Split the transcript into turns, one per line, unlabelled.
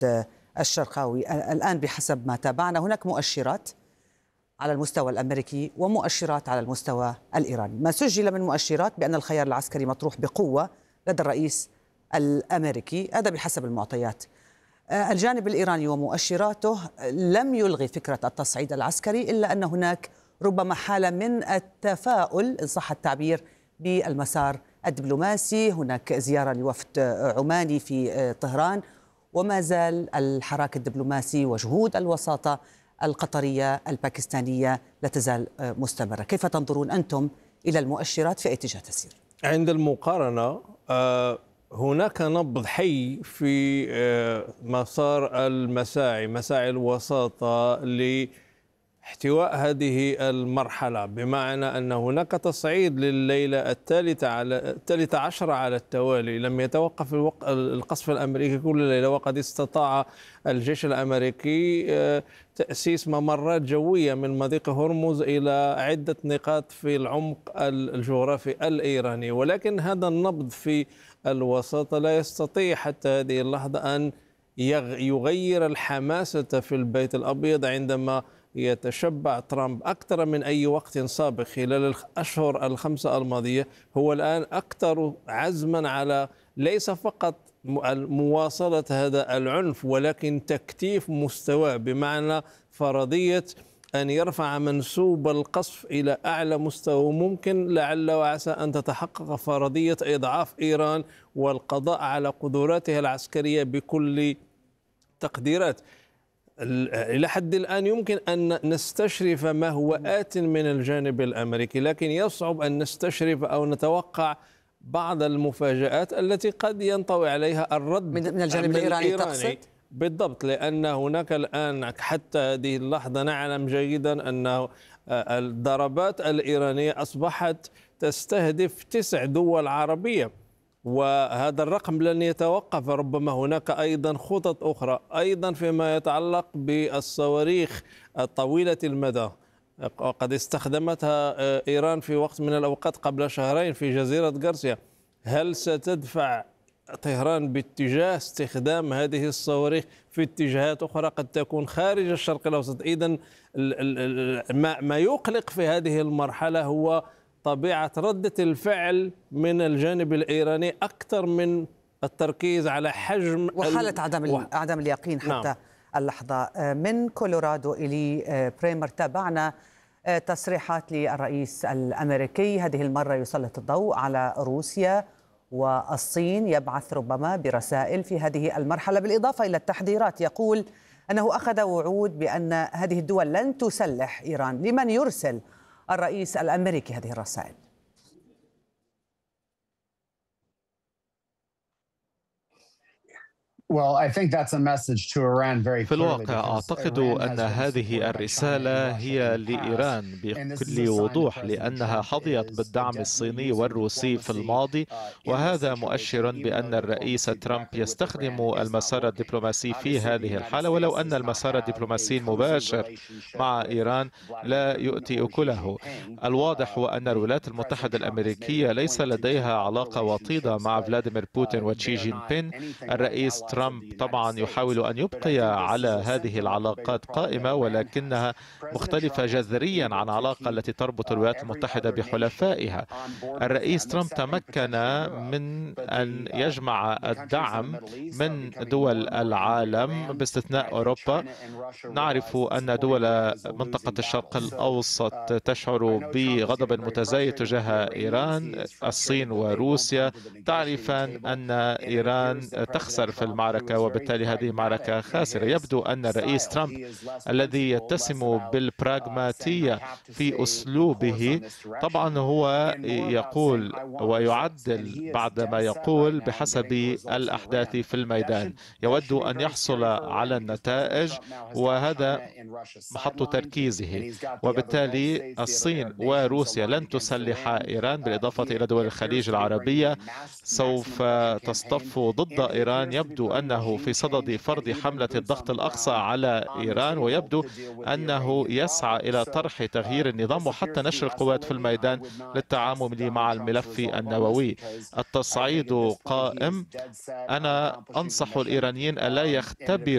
الشرقاوي. الآن بحسب ما تابعنا هناك مؤشرات على المستوى الأمريكي ومؤشرات على المستوى الإيراني. ما سجل من مؤشرات بأن الخيار العسكري مطروح بقوة لدى الرئيس الأمريكي، هذا بحسب المعطيات. الجانب الإيراني ومؤشراته لم يلغي فكرة التصعيد العسكري، إلا أن هناك ربما حالة من التفاؤل إن صح التعبير بالمسار الدبلوماسي. هناك زيارة لوفد عماني في طهران، وما زال الحراك الدبلوماسي وجهود الوساطة القطرية الباكستانية لا تزال مستمرة. كيف تنظرون أنتم إلى المؤشرات في أي اتجاه تسير؟ عند
المقارنة هناك نبض حي في مسار مساعي الوساطة لاحتواء هذه المرحلة، بمعنى أن هناك تصعيد لليلة الثالثة عشر على التوالي. لم يتوقف القصف الأمريكي كل ليلة، وقد استطاع الجيش الأمريكي تأسيس ممرات جوية من مضيق هرمز إلى عدة نقاط في العمق الجغرافي الإيراني. ولكن هذا النبض في الوساطة لا يستطيع حتى هذه اللحظة أن يغير الحماسة في البيت الأبيض، عندما يتشبع ترامب أكثر من أي وقت سابق خلال الأشهر الخمسة الماضية. هو الآن أكثر عزما على ليس فقط مواصلة هذا العنف، ولكن تكتيف مستواه، بمعنى فرضية أن يرفع منسوب القصف إلى أعلى مستوى ممكن، لعل وعسى أن تتحقق فرضية إضعاف إيران والقضاء على قدراتها العسكرية بكل تقديرات. إلى حد الآن يمكن أن نستشرف ما هو آت من الجانب الأمريكي، لكن يصعب أن نستشرف أو نتوقع بعض المفاجآت التي قد ينطوي عليها الرد
من الجانب الإيراني تقصد؟
بالضبط، لأن هناك الآن حتى هذه اللحظة نعلم جيدا أن الضربات الإيرانية أصبحت تستهدف 9 دول عربية، وهذا الرقم لن يتوقف. ربما هناك أيضا خطط أخرى أيضا فيما يتعلق بالصواريخ طويلة المدى، قد استخدمتها إيران في وقت من الأوقات قبل شهرين في جزيرة غارسيا. هل ستدفع طهران باتجاه استخدام هذه الصواريخ في اتجاهات أخرى قد تكون خارج الشرق الأوسط؟ إذن ما يقلق في هذه المرحلة هو طبيعة ردة الفعل من الجانب الإيراني أكثر من التركيز على حجم
وحالة عدم اليقين حتى نعم. اللحظة. من كولورادو إلي بريمر، تابعنا تصريحات للرئيس الأمريكي، هذه المرة يسلط الضوء على روسيا والصين، يبعث ربما برسائل في هذه المرحلة، بالإضافة إلى التحذيرات. يقول أنه أخذ وعود بأن هذه الدول لن تسلح إيران. لمن يرسل الرئيس الأمريكي هذه الرسائل؟
في الواقع أعتقد أن هذه الرسالة هي لإيران بكل وضوح، لأنها حظيت بالدعم الصيني والروسي في الماضي، وهذا مؤشر بأن الرئيس ترامب يستخدم المسار الدبلوماسي في هذه الحالة، ولو أن المسار الدبلوماسي المباشر مع إيران لا يؤتي أكله. الواضح هو أن الولايات المتحدة الأمريكية ليس لديها علاقة وطيدة مع فلاديمير بوتين وشي جين بين. الرئيس ترامب طبعا يحاول أن يبقي على هذه العلاقات قائمة، ولكنها مختلفة جذريا عن العلاقة التي تربط الولايات المتحدة بحلفائها. الرئيس ترامب تمكن من أن يجمع الدعم من دول العالم باستثناء أوروبا. نعرف أن دول منطقة الشرق الأوسط تشعر بغضب متزايد تجاه إيران. الصين وروسيا تعرفان أن إيران تخسر في المعركة، وبالتالي هذه معركة خاسرة. يبدو أن الرئيس ترامب الذي يتسم بالبراغماتية في أسلوبه، طبعا هو يقول ويعدل بعد ما يقول بحسب الأحداث في الميدان. يود أن يحصل على النتائج، وهذا محط تركيزه. وبالتالي الصين وروسيا لن تسلح إيران، بالإضافة إلى دول الخليج العربية سوف تصطف ضد إيران. يبدو أنه في صدد فرض حملة الضغط الأقصى على إيران، ويبدو أنه يسعى إلى طرح تغيير النظام وحتى نشر القوات في الميدان للتعامل مع الملف النووي. التصعيد قائم. أنا أنصح الإيرانيين ألا يختبروا